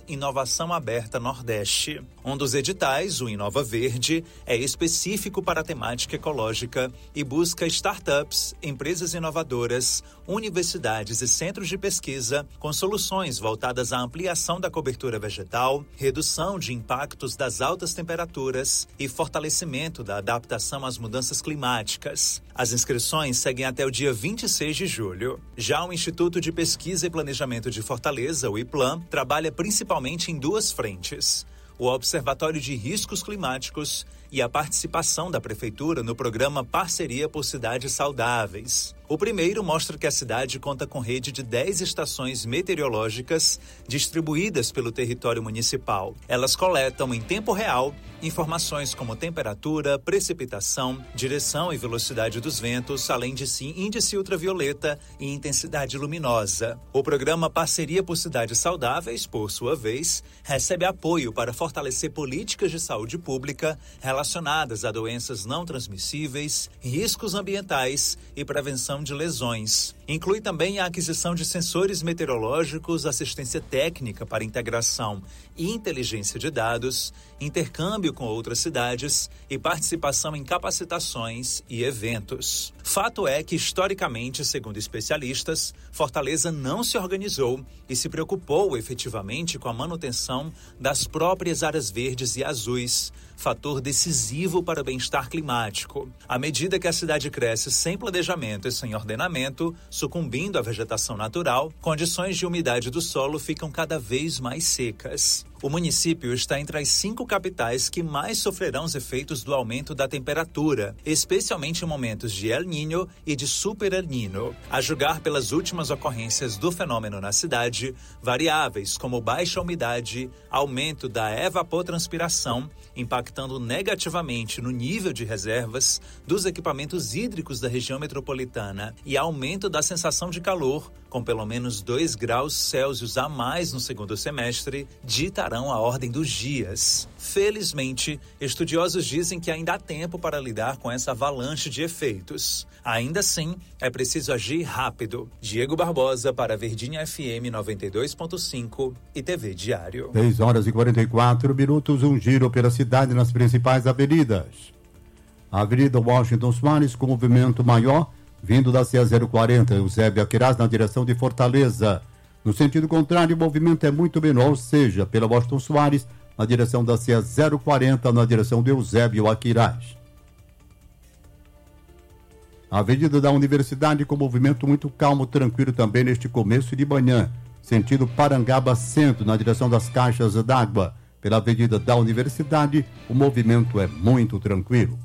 Inovação Aberta Nordeste. Um dos editais, o Inova Verde, é específico para a temática ecológica e busca startups, empresas inovadoras, universidades e centros de pesquisa com soluções voltadas à ampliação da cobertura vegetal, redução de impactos das altas temperaturas e fortalecimento da adaptação às mudanças climáticas. As inscrições seguem até o dia 26 de julho. Já o Instituto de Pesquisa e Planejamento de Fortaleza, o IPLAN, trabalha principalmente em duas frentes: o Observatório de Riscos Climáticos e a participação da Prefeitura no programa Parceria por Cidades Saudáveis. O primeiro mostra que a cidade conta com rede de 10 estações meteorológicas distribuídas pelo território municipal. Elas coletam em tempo real informações como temperatura, precipitação, direção e velocidade dos ventos, além de índice ultravioleta e intensidade luminosa. O programa Parceria por Cidades Saudáveis, por sua vez, recebe apoio para fortalecer políticas de saúde pública relacionadas a doenças não transmissíveis, riscos ambientais e prevenção de lesões. Inclui também a aquisição de sensores meteorológicos, assistência técnica para integração e inteligência de dados, intercâmbio com outras cidades e participação em capacitações e eventos. Fato é que, historicamente, segundo especialistas, Fortaleza não se organizou e se preocupou efetivamente com a manutenção das próprias áreas verdes e azuis, fator decisivo para o bem-estar climático. À medida que a cidade cresce sem planejamento e sem ordenamento, sucumbindo à vegetação natural, condições de umidade do solo ficam cada vez mais secas. O município está entre as 5 capitais que mais sofrerão os efeitos do aumento da temperatura, especialmente em momentos de El Niño e de Super El Niño. A julgar pelas últimas ocorrências do fenômeno na cidade, variáveis como baixa umidade, aumento da evapotranspiração, impactando negativamente no nível de reservas dos equipamentos hídricos da região metropolitana, e aumento da sensação de calor, com pelo menos 2 graus Celsius a mais no segundo semestre, ditarão a ordem dos dias. Felizmente, estudiosos dizem que ainda há tempo para lidar com essa avalanche de efeitos. Ainda assim, é preciso agir rápido. Diego Barbosa para Verdinha FM 92.5 e TV Diário. 6h44, um giro pela cidade nas principais avenidas. A Avenida Washington Soares com movimento maior, vindo da CE 040, Eusébio Aquiraz na direção de Fortaleza. No sentido contrário, o movimento é muito menor, ou seja, pela Washington Soares, na direção da CE 040, na direção de Eusébio Aquiraz. A Avenida da Universidade com movimento muito calmo, tranquilo também neste começo de manhã. Sentido Parangaba Centro, na direção das caixas d'água. Pela Avenida da Universidade, o movimento é muito tranquilo.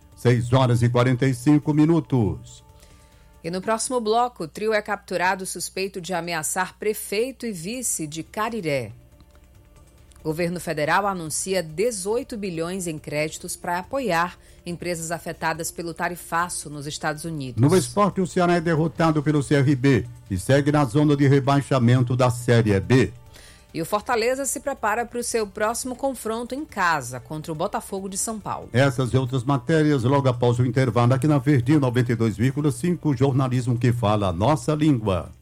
6h45. E no próximo bloco, o trio é capturado suspeito de ameaçar prefeito e vice de Cariré. Governo federal anuncia 18 bilhões em créditos para apoiar empresas afetadas pelo tarifaço nos Estados Unidos. No esporte, o Ceará é derrotado pelo CRB e segue na zona de rebaixamento da Série B. E o Fortaleza se prepara para o seu próximo confronto em casa contra o Botafogo de São Paulo. Essas e outras matérias logo após o intervalo aqui na Verdinha 92,5, jornalismo que fala a nossa língua.